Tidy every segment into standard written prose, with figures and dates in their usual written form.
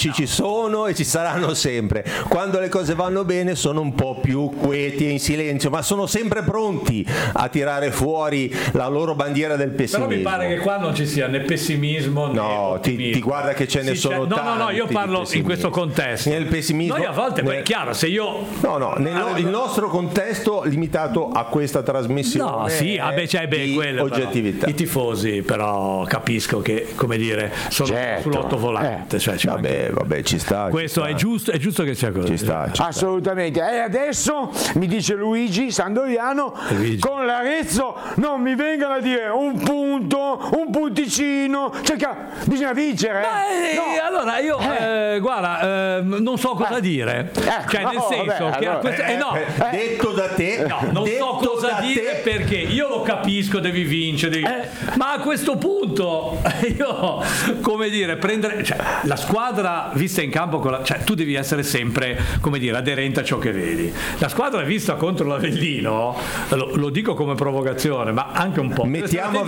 amici ci sono e ci saranno sempre. Quando le cose vanno bene sono un po' più quieti e in silenzio, ma sono sempre pronti a tirare fuori la loro bandiera del pessimismo. Però mi pare che qua non ci sia né pessimismo né ottimismo. Ti guarda che ce ne sono tanti. No, io parlo in questo contesto. Nel pessimismo. Noi a volte, poi è chiaro, se io... il nostro contesto limitato a questa trasmissione. No, sì, quello, oggettività. Però, i tifosi però capisco che, come dire, sono sull'ottovolante. Vabbè, ci sta. Questo ci sta. È giusto che sia così. Ci sta. Assolutamente. E adesso mi dice Luigi Sandoriano, con l'Arezzo non mi vengano a dire un punto, un punticino, bisogna vincere. Allora io guarda, non so cosa dire. Nel senso che detto da te, non so cosa dire, perché io lo capisco, devi vincere, ma a questo punto io, come dire, prendere, la squadra vista in campo tu devi essere sempre, come dire, aderente a ciò che vedi. La squadra vista contro l'Avellino, lo dico come provocazione, ma anche un po'. Mettiamo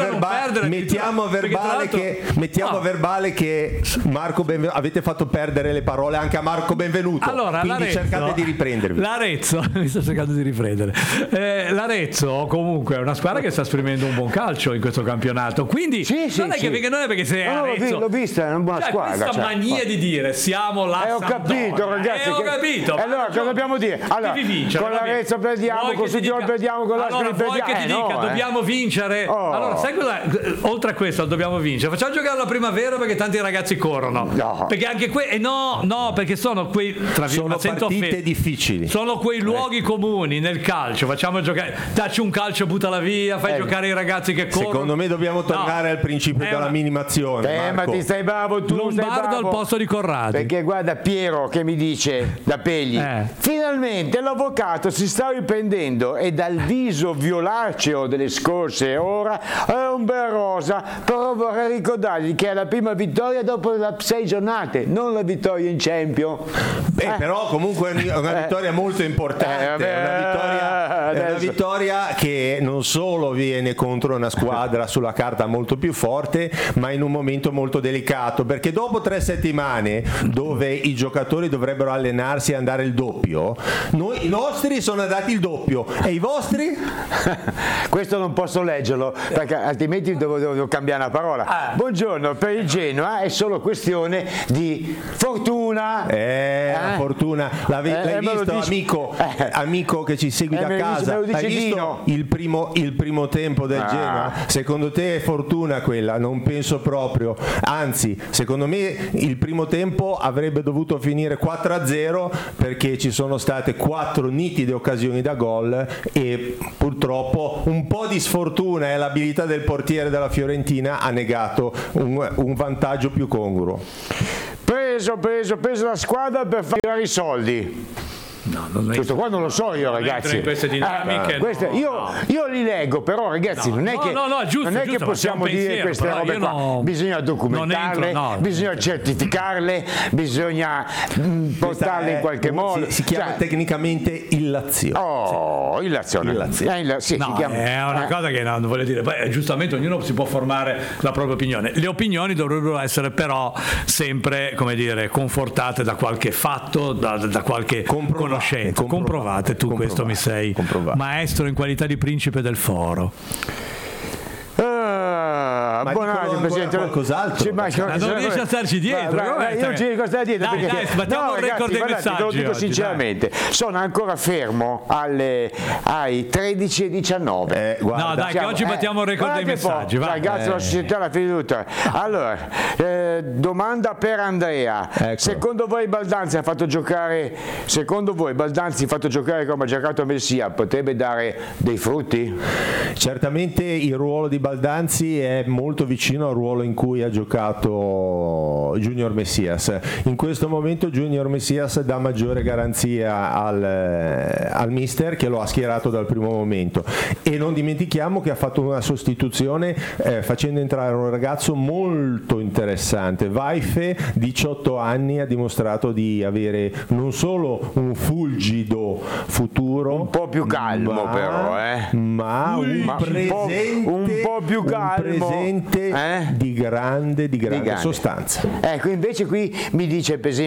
a verbale che Marco Benvenuto, avete fatto perdere le parole anche a Marco Benvenuto. Allora, quindi cercate di riprendervi. L'Arezzo, mi sto cercando di riprendere. L'Arezzo comunque è una squadra che sta esprimendo un buon calcio in questo campionato. Quindi non è che perché se Arezzo, l'ho vista, è una buona squadra. Questa mania di dire siamo la ho capito, ragazzi. Ho capito. Allora cosa dobbiamo dire? Allora, con l'Arezzo perdiamo, con Studiolo perdiamo, con l'Ascoli perdiamo. Vuoi che ti dica dobbiamo vincere? Allora, sai cosa? Oltre a questo dobbiamo vincere. Facciamo giocare la primavera perché tanti ragazzi corrono. Perché anche perché sono quei partite difficili. Sono quei luoghi comuni nel calcio. Facciamo giocare, dacci un calcio, buttala via, fai giocare i ragazzi che corrono. Secondo me dobbiamo tornare al principio della minimazione. Ma ti stai bravo tu, Lombardo al posto di Corradi. Perché guarda Piero che mi dice da Pegli, finalmente l'avvocato si sta riprendendo e dal viso violaceo delle scorse ore è un bel rosa, però vorrei ricordargli che è la prima vittoria dopo 6 giornate, non la vittoria in Champions. Però comunque è una vittoria molto importante, è una vittoria che non solo viene contro una squadra sulla carta molto più forte, ma in un momento molto delicato, perché dopo 3 settimane dove i giocatori dovrebbero allenarsi e andare il doppio, i nostri sono andati il doppio e i vostri? Questo non posso leggerlo perché altrimenti devo cambiare una parola. Buongiorno, per il Genoa è solo questione di fortuna. La fortuna l'hai visto, amico che ci segui da casa, hai visto il primo tempo del Genoa? Secondo te è fortuna quella? Non penso proprio, anzi secondo me il primo tempo avrebbe dovuto finire 4-0 perché ci sono state 4 nitide occasioni da gol e purtroppo un po' di sfortuna e l'abilità del portiere della Fiorentina ha negato un vantaggio più congruo. Preso la squadra per far tirare i soldi. Questo qua non lo so io, ragazzi. In queste dinamiche io li leggo, però ragazzi non è che possiamo dire queste robe qua. Bisogna documentarle, bisogna certificarle, bisogna portarle in qualche modo. Si chiama tecnicamente illazione. Illazione. È una cosa che non voglio dire. Poi, giustamente ognuno si può formare la propria opinione. Le opinioni dovrebbero essere però sempre, come dire, confortate da qualche fatto, da qualche conoscenza. Comprovate tu, questo mi sei maestro in qualità di principe del foro. Buonanotte Presidente. Qualcos'altro? Non riesci a starci dietro. Io non ci riesco a stare dietro perché sbattiamo il record dei messaggi. Te lo dico sinceramente, sono ancora fermo ai 13:19. Che oggi battiamo il record dei messaggi. Ragazzi, la società la fiducia. Allora, domanda per Andrea. Secondo voi Baldanzi fatto giocare come ha giocato Messia potrebbe dare dei frutti? Certamente il ruolo di Baldanzi è molto vicino al ruolo in cui ha giocato Junior Messias. In questo momento Junior Messias dà maggiore garanzia al mister, che lo ha schierato dal primo momento, e non dimentichiamo che ha fatto una sostituzione facendo entrare un ragazzo molto interessante. Vaife, 18 anni, ha dimostrato di avere non solo un fulgido futuro, un po' più calmo ma un po' più calmo, di grande sostanza. Ecco, invece qui mi dice per esempio